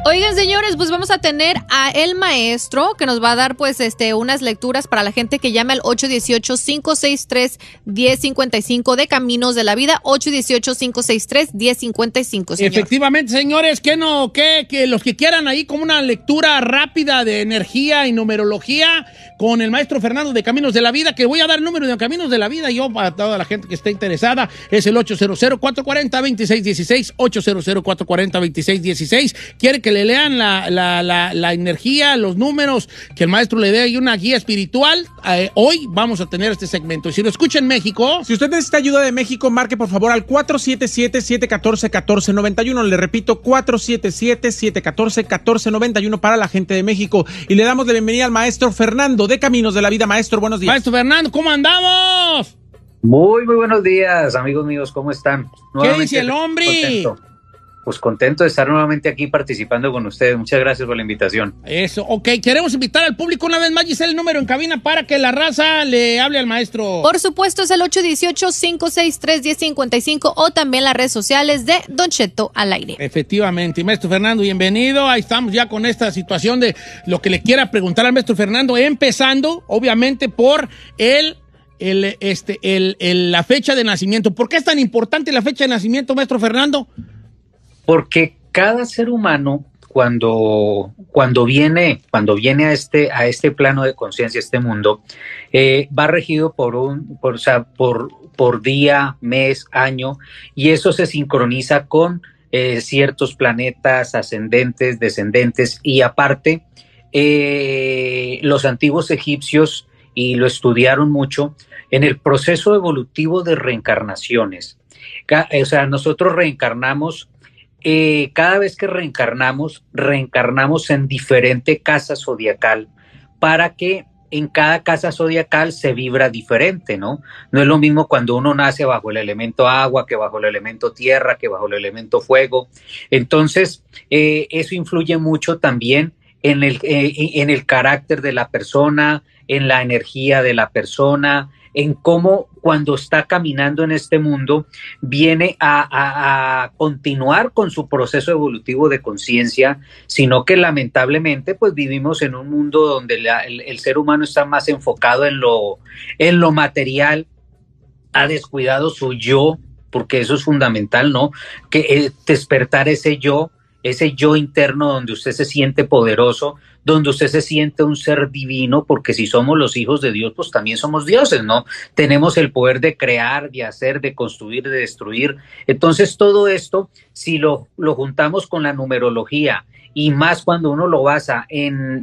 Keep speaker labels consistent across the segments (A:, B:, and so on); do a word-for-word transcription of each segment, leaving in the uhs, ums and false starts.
A: Oigan, señores, pues vamos a tener a el maestro que nos va a dar pues este unas lecturas para la gente que llame al ocho uno ocho, cinco seis tres, uno cero cinco cinco de Caminos de la Vida, ocho uno ocho, cinco seis tres, uno cero cinco cinco, señor.
B: Efectivamente, señores, que no, que, que los que quieran ahí como una lectura rápida de energía y numerología con el maestro Fernando de Caminos de la Vida, que voy a dar el número de Caminos de la Vida yo para toda la gente que esté interesada, es el ocho cero cero, cuatro cuatro cero, dos seis uno seis, ocho cero cero, cuatro cuatro cero, dos seis uno seis. Quiere que le lean la, la, la, la energía, los números, que el maestro le dé ahí una guía espiritual. Eh, hoy vamos a tener este segmento. Y si lo escucha en México...
C: Si usted necesita ayuda de México, marque por favor al cuatro siete siete, siete uno cuatro, uno cuatro nueve uno. Le repito, cuatro siete siete, siete uno cuatro, uno cuatro nueve uno para la gente de México. Y le damos la bienvenida al maestro Fernando de Caminos de la Vida. Maestro, buenos días.
B: Maestro Fernando, ¿cómo andamos?
D: Muy, muy buenos días, amigos míos, ¿cómo están?
B: ¿Qué dice el hombre?
D: Contento. Pues contento de estar nuevamente aquí participando con ustedes. Muchas gracias por la invitación.
B: Eso, ok. Queremos invitar al público una vez más, Giselle, el número en cabina para que la raza le hable al maestro.
A: Por supuesto, es el ocho uno ocho, cinco seis tres, uno cero cinco cinco o también las redes sociales de Don Cheto al aire.
B: Efectivamente. Maestro Fernando, bienvenido. Ahí estamos ya con esta situación de lo que le quiera preguntar al maestro Fernando, empezando, obviamente, por el... El, este, el, el, la fecha de nacimiento. ¿Por qué es tan importante la fecha de nacimiento, maestro Fernando?
D: Porque cada ser humano, cuando, cuando viene, cuando viene a este, a este plano de conciencia, a este mundo, eh, va regido por un, por, o sea, por, por día, mes, año, y eso se sincroniza con eh, ciertos planetas ascendentes, descendentes, y aparte, eh, los antiguos egipcios, y lo estudiaron mucho, en el proceso evolutivo de reencarnaciones. O sea, nosotros reencarnamos, eh, cada vez que reencarnamos, reencarnamos en diferente casa zodiacal para que en cada casa zodiacal se vibra diferente, ¿no? No es lo mismo cuando uno nace bajo el elemento agua, que bajo el elemento tierra, que bajo el elemento fuego. Entonces, eh, eso influye mucho también en el, eh, en el carácter de la persona, en la energía de la persona, en cómo cuando está caminando en este mundo viene a, a, a continuar con su proceso evolutivo de conciencia, sino que lamentablemente pues vivimos en un mundo donde la, el, el ser humano está más enfocado en lo, en lo material, ha descuidado su yo, porque eso es fundamental, ¿no? Que eh, despertar ese yo, ese yo interno donde usted se siente poderoso, donde usted se siente un ser divino, porque si somos los hijos de Dios, pues también somos dioses, ¿no? Tenemos el poder de crear, de hacer, de construir, de destruir. Entonces todo esto, si lo, lo juntamos con la numerología, y más cuando uno lo basa en,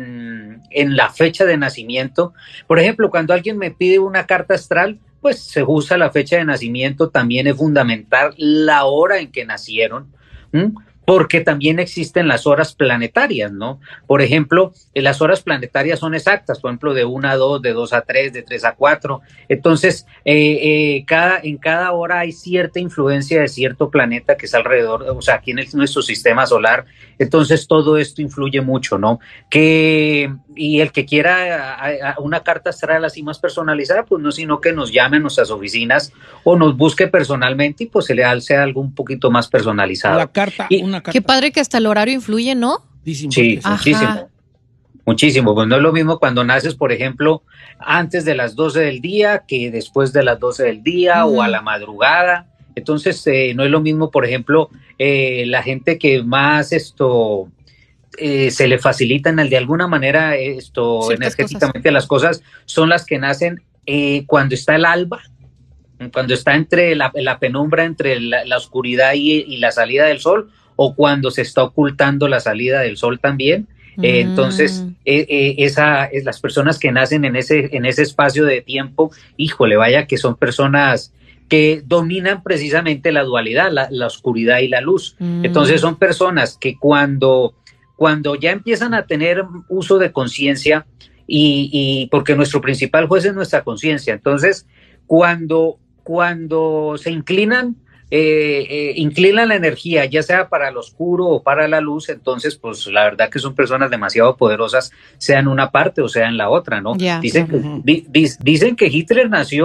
D: en, en la fecha de nacimiento, por ejemplo, cuando alguien me pide una carta astral, pues se usa la fecha de nacimiento, también es fundamental la hora en que nacieron, ¿m? Porque también existen las horas planetarias, ¿no? Por ejemplo, las horas planetarias son exactas, por ejemplo, de una a dos, de dos a tres, de tres a cuatro. Entonces, eh, eh, cada, en cada hora hay cierta influencia de cierto planeta que es alrededor, o sea, aquí en el, nuestro sistema solar. Entonces, todo esto influye mucho, ¿no? Que, y el que quiera a, a una carta astral así más personalizada, pues no sino que nos llame a nuestras oficinas o nos busque personalmente y pues se le hace algo un poquito más personalizado.
B: La carta,
D: y,
B: una carta.
A: Qué padre que hasta el horario influye, ¿no?
D: Sí, muchísimo. Muchísimo. Pues no es lo mismo cuando naces, por ejemplo, antes de las doce del día que después de las doce del día uh-huh. o a la madrugada. Entonces, eh, no es lo mismo, por ejemplo, eh, la gente que más esto eh, se le facilitan de alguna manera esto Ciertas energéticamente cosas. Las cosas son las que nacen eh, cuando está el alba, cuando está entre la, la penumbra, entre la, la oscuridad y, y la salida del sol, o cuando se está ocultando la salida del sol también. Mm. Eh, entonces, eh, eh, esa, es las personas que nacen en ese, en ese espacio de tiempo, híjole, vaya que son personas que dominan precisamente la dualidad, la, la oscuridad y la luz. Mm. Entonces son personas que cuando, cuando ya empiezan a tener uso de conciencia, y, y porque nuestro principal juez es nuestra conciencia, entonces cuando, cuando se inclinan, Eh, eh, inclinan la energía, ya sea para lo oscuro o para la luz, entonces pues la verdad que son personas demasiado poderosas, sea en una parte o sea en la otra, ¿no? Yeah. Dicen, que, di, di, dicen que Hitler nació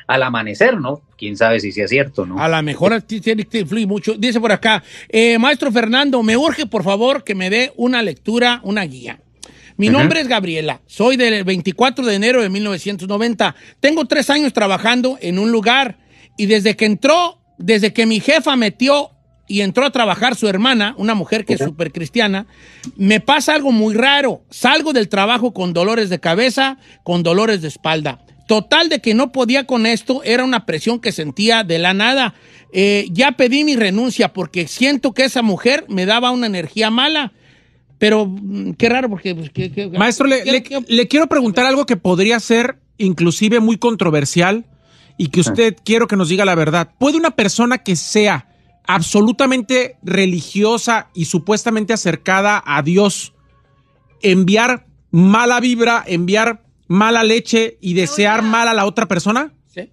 D: al amanecer, ¿no? Quién sabe si sea cierto, ¿no?
B: A lo mejor tiene que influir mucho. Dice por acá, eh, maestro Fernando, me urge por favor que me dé una lectura, una guía. Mi uh-huh. nombre es Gabriela, soy del veinticuatro de enero de mil novecientos noventa. Tengo tres años trabajando en un lugar y desde que entró, desde que mi jefa metió y entró a trabajar su hermana, una mujer que uh-huh. es súper cristiana, me pasa algo muy raro. Salgo del trabajo con dolores de cabeza, con dolores de espalda. Total de que no podía con esto, era una presión que sentía de la nada. Eh, ya pedí mi renuncia porque siento que esa mujer me daba una energía mala. Pero qué raro porque... Pues, ¿qué, qué,
C: Maestro, le, le, le quiero preguntar algo que podría ser inclusive muy controversial y que usted quiero que nos diga la verdad. ¿Puede una persona que sea absolutamente religiosa y supuestamente acercada a Dios enviar mala vibra, enviar mala leche y desear mal a la otra persona?
B: Sí.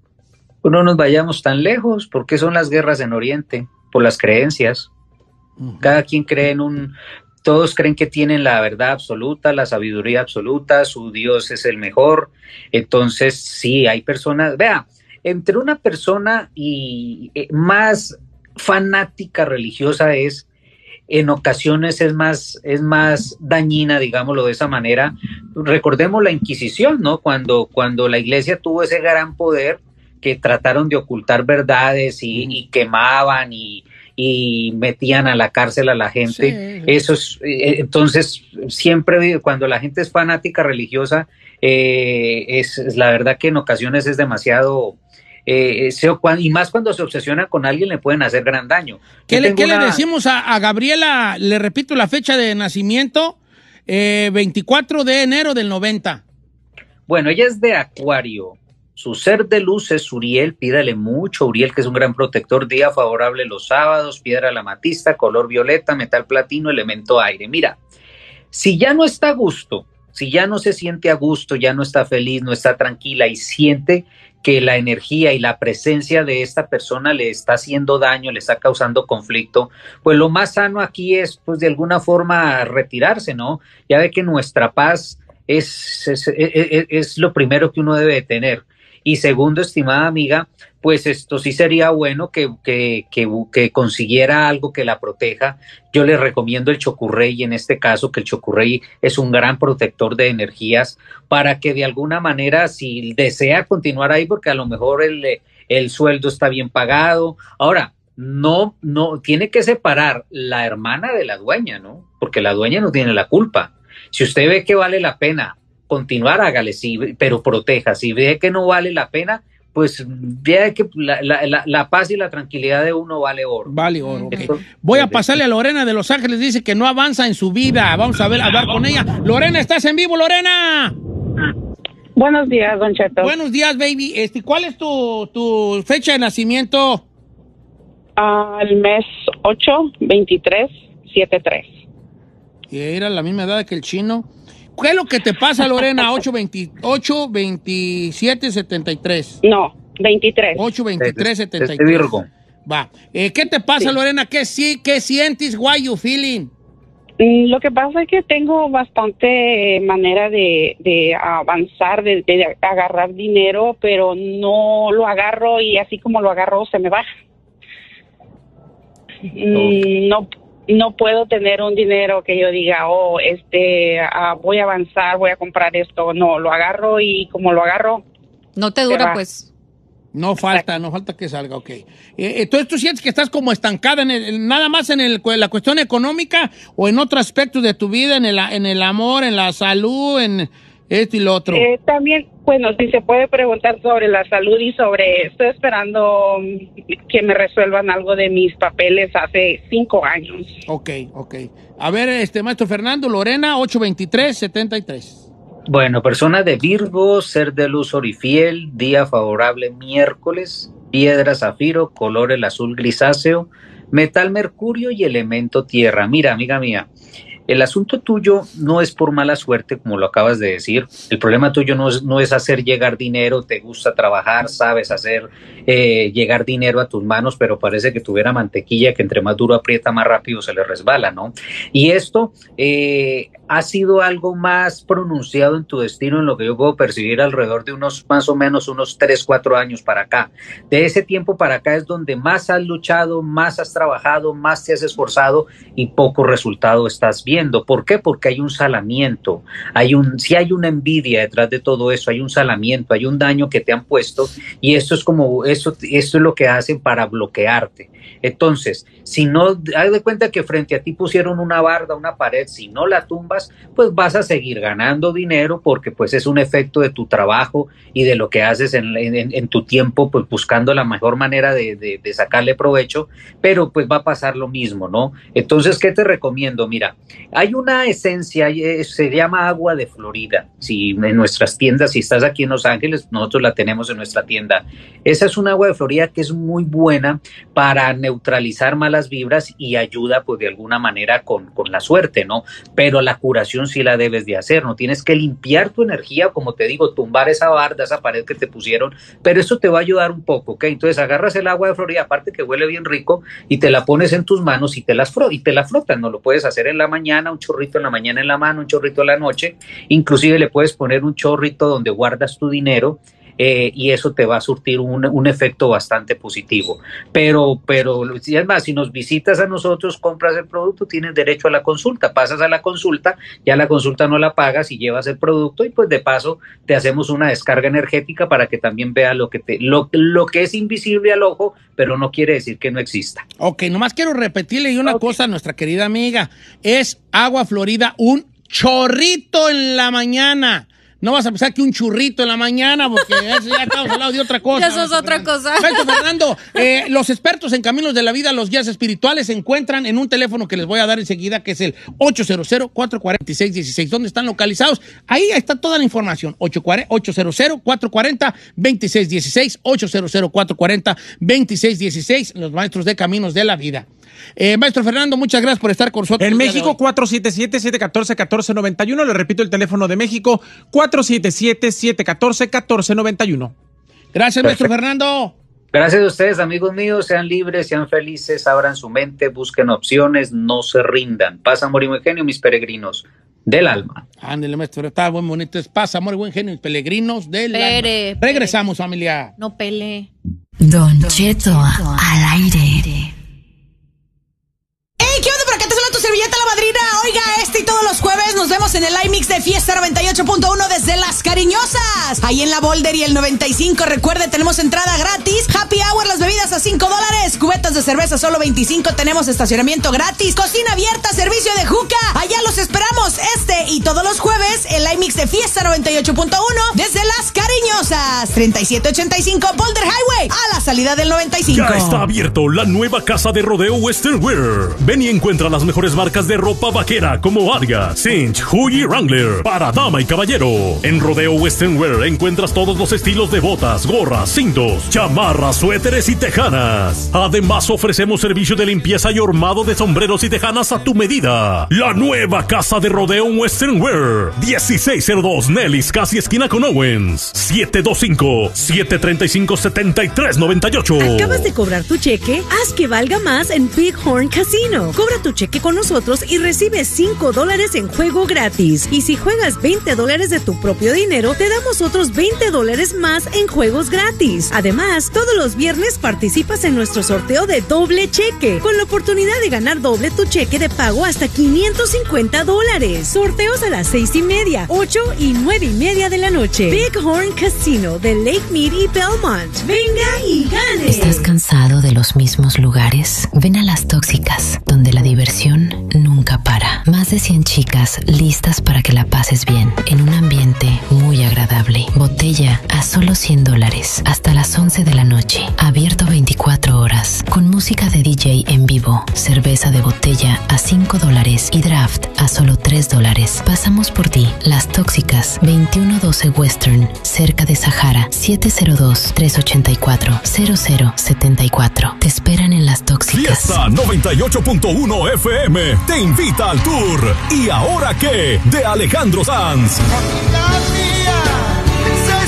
D: Pues no nos vayamos tan lejos, porque son las guerras en Oriente, por las creencias. Uh-huh. Cada quien cree en un... Todos creen que tienen la verdad absoluta, la sabiduría absoluta, su Dios es el mejor. Entonces, sí, hay personas... Vea, entre una persona y eh, más... fanática religiosa es, en ocasiones es más, es más dañina, digámoslo de esa manera. Recordemos la Inquisición, ¿no? Cuando, cuando la iglesia tuvo ese gran poder que trataron de ocultar verdades y, y quemaban y, y metían a la cárcel a la gente. Sí. Eso es, eh, entonces, siempre cuando la gente es fanática religiosa, eh, es, es la verdad que en ocasiones es demasiado... Eh, se, y más cuando se obsesiona con alguien le pueden hacer gran daño.
B: ¿Qué, le, ¿qué una... le decimos a, a Gabriela? Le repito la fecha de nacimiento, eh, veinticuatro de enero del noventa.
D: Bueno, ella es de Acuario. Su ser de luz es Uriel, pídale mucho, Uriel, que es un gran protector, día favorable los sábados, piedra la amatista, color violeta, metal platino, elemento aire. Mira, si ya no está a gusto, si ya no se siente a gusto, ya no está feliz, no está tranquila y siente que la energía y la presencia de esta persona le está haciendo daño, le está causando conflicto, pues lo más sano aquí es, pues de alguna forma, retirarse, ¿no? Ya ve que nuestra paz es, es, es, es lo primero que uno debe tener. Y segundo, estimada amiga, pues esto sí sería bueno que, que, que, que consiguiera algo que la proteja. Yo le recomiendo el chocurrey en este caso, que el chocurrey es un gran protector de energías para que de alguna manera, si desea continuar ahí, porque a lo mejor el, el sueldo está bien pagado. Ahora, no, no, tiene que separar la hermana de la dueña, ¿no? Porque la dueña no tiene la culpa. Si usted ve que vale la pena continuar, hágale, sí, pero proteja. Si ve que no vale la pena, pues vea que la, la, la, la paz y la tranquilidad de uno vale oro.
B: Vale oro, okay. Esto, Voy a pasarle a Lorena de Los Ángeles, dice que no avanza en su vida. Vamos a ver, a hablar con ella. Lorena, ¿estás en vivo, Lorena?
E: Buenos días, Don Cheto.
B: Buenos días, baby. Este, ¿cuál es tu, tu fecha de nacimiento?
E: Al uh, mes ocho, veintitrés, setenta y tres.
B: Y era la misma edad que el chino. ¿Qué es lo que te pasa, Lorena? ocho, veintiocho, veintisiete, setenta y tres.
E: No, veintitrés.
B: ocho, veintitrés, setenta y tres.
D: Este Virgo.
B: Va. Eh, ¿Qué te pasa, sí. Lorena? ¿Qué, sí, ¿Qué sientes? Why you feeling?
E: Lo que pasa es que tengo bastante manera de, de avanzar, de, de agarrar dinero, pero no lo agarro y así como lo agarro se me baja. Okay. No No puedo tener un dinero que yo diga, oh, este, uh, voy a avanzar, voy a comprar esto. No, lo agarro y como lo agarro...
A: No te dura, pues.
B: No falta, Exacto. no falta que salga, ok. Eh, entonces, ¿tú sientes que estás como estancada en el, nada más en el, la cuestión económica o en otros aspectos de tu vida, en el, en el amor, en la salud, en esto y lo otro?
E: Eh, también, bueno, si se puede preguntar sobre la salud y sobre... Estoy esperando que me resuelvan algo de mis papeles hace cinco años.
B: Ok, ok. A ver, este maestro Fernando, Lorena, ocho veintitrés, setenta y tres.
D: Bueno, persona de Virgo, ser de luz orifiel, día favorable miércoles, piedra zafiro, color el azul grisáceo, metal mercurio y elemento tierra. Mira, amiga mía, el asunto tuyo no es por mala suerte, como lo acabas de decir. El problema tuyo no es, no es hacer llegar dinero, te gusta trabajar, sabes hacer eh, llegar dinero a tus manos, pero parece que tuviera mantequilla que entre más duro aprieta, más rápido se le resbala, ¿no? Y esto, eh, ha sido algo más pronunciado en tu destino, en lo que yo puedo percibir alrededor de unos más o menos unos tres, cuatro años para acá. De ese tiempo para acá es donde más has luchado, más has trabajado, más te has esforzado y poco resultado estás viendo. ¿Por qué? Porque hay un salamiento, hay un, si hay una envidia detrás de todo eso, hay un salamiento, hay un daño que te han puesto y esto es como, esto, esto es lo que hacen para bloquearte. Entonces, si no, haz de cuenta que frente a ti pusieron una barda, una pared, si no la tumbas, pues vas a seguir ganando dinero porque pues es un efecto de tu trabajo y de lo que haces en, en, en tu tiempo, pues buscando la mejor manera de, de, de sacarle provecho, pero pues va a pasar lo mismo, ¿no? Entonces, ¿qué te recomiendo? Mira, hay una esencia, se llama agua de Florida, si en nuestras tiendas, si estás aquí en Los Ángeles, nosotros la tenemos en nuestra tienda. Esa es un agua de Florida que es muy buena para neutralizar malas vibras y ayuda pues de alguna manera con, con la suerte, ¿no? Pero la curación sí la debes de hacer, no tienes que limpiar tu energía, como te digo, tumbar esa barda, esa pared que te pusieron, pero eso te va a ayudar un poco, ¿ok? Entonces agarras el agua de Florida, aparte que huele bien rico, y te la pones en tus manos y te, las fro- y te la frotas, ¿no? Lo puedes hacer en la mañana, un chorrito en la mañana en la mano, un chorrito en la noche, inclusive le puedes poner un chorrito donde guardas tu dinero, Eh, y eso te va a surtir un, un efecto bastante positivo. Pero, pero, si es más, si nos visitas a nosotros, compras el producto, tienes derecho a la consulta, pasas a la consulta, ya la consulta no la pagas y llevas el producto y pues de paso te hacemos una descarga energética para que también veas lo que te, lo, lo que es invisible al ojo, pero no quiere decir que no exista.
B: Ok, nomás quiero repetirle una okay. cosa a nuestra querida amiga, es agua Florida, un chorrito en la mañana. No vas a pensar que un churrito en la mañana, porque eso ya estamos hablando de otra cosa.
A: Eso es otra cosa.
B: Maestro Fernando, eh, los expertos en caminos de la vida, los guías espirituales, se encuentran en un teléfono que les voy a dar enseguida, que es el ocho cero cero, cuatro cuatro cero, seis uno seis. ¿Dónde están localizados? Ahí está toda la información. ocho cero cero, cuatro cuatro cero, dos seis uno seis, ocho cero cero, cuatro cuatro cero, dos seis uno seis, los maestros de caminos de la vida. Eh, maestro Fernando, muchas gracias por estar con nosotros.
C: En México, cuatro siete siete, siete uno cuatro, uno cuatro nueve uno. Le repito el teléfono de México, cuatro siete siete, siete uno cuatro, uno cuatro nueve uno.
B: Gracias, maestro Fernando.
D: Gracias a ustedes, amigos míos. Sean libres, sean felices, abran su mente, busquen opciones, no se rindan. Paz, amor y buen genio, mis peregrinos del alma.
B: Ándale, maestro, está muy bonito. Es paz, amor y buen genio, mis peregrinos del
A: pere,
B: alma.
A: Pere.
B: Regresamos, familia.
A: No pele.
F: Don Cheto al aire.
G: ¡Hey! ¿Qué onda? Por acá te saluda tu servilleta la madrina. Oiga, este y todos los jueves nos vemos en el iMix de Fiesta noventa y ocho punto uno desde Las Cariñosas. Ahí en la Boulder y el noventa y cinco. Recuerde, tenemos entrada gratis. Happy Hour, las bebidas a cinco dólares. Cubetas de cerveza solo veinticinco. Tenemos estacionamiento gratis. Cocina abierta, servicio de juca. Allá los esperamos. Este y todos los jueves, el iMix de Fiesta noventa y ocho punto uno desde Las Cariñosas. treinta y siete ochenta y cinco Boulder Highway. A la salida del noventa y cinco.
H: Ya está abierto la nueva casa de rodeo Western Wear. Ven y encuentra las mejores marcas de ropa vaquera como Adidas, Cinch, Huey y Wrangler para dama y caballero. En Rodeo Western Wear encuentras todos los estilos de botas, gorras, cintos, chamarras, suéteres y tejanas. Además ofrecemos servicio de limpieza y hormado de sombreros y tejanas a tu medida. La nueva casa de rodeo Western Wear, dieciséis cero dos Nellis, casi esquina con Owens, siete dos cinco, siete tres cinco, siete tres nueve ocho.
I: ¿Acabas de cobrar tu cheque? Haz que valga más en Bighorn Casino. Cobra tu cheque con nosotros y recibe cinco dólares en juego gratis. Y si juegas veinte dólares de tu propio dinero, te damos otros veinte dólares más en juegos gratis. Además, todos los viernes participas en nuestro sorteo de doble cheque, con la oportunidad de ganar doble tu cheque de pago hasta quinientos cincuenta dólares. Sorteos a las seis y media, ocho y nueve y media de la noche. Bighorn Casino de Lake Mead y Belmont. Venga y gane.
F: ¿Estás cansado de los mismos lugares? Ven a Las Tóxicas, donde la diversión nunca para. Más de cien chicas listas para que la pases bien, en un ambiente muy agradable. Botella a solo cien dólares, hasta las once de la noche. Abierto veinticuatro horas, con música de D J en vivo. Cerveza de botella a cinco dólares y draft a solo tres dólares. Pasamos por ti. Las Tóxicas, veintiuno doce Western, cerca de Sahara, siete cero dos, tres ocho cuatro, cero cero siete cuatro. Te esperan en Las Tóxicas.
H: Fiesta noventa y ocho punto uno F M te invita al tour ¿Y ahora qué? De Alejandro Sanz.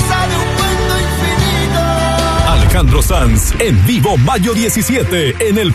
H: Alejandro Sanz en vivo mayo diecisiete en el